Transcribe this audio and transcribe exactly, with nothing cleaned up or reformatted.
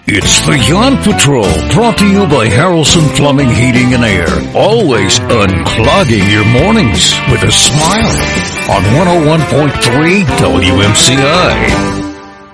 It's the Yacht Patrol, brought to you by Harrelson Plumbing, Heating, and Air. Always unclogging your mornings with a smile on one oh one point three W M C I.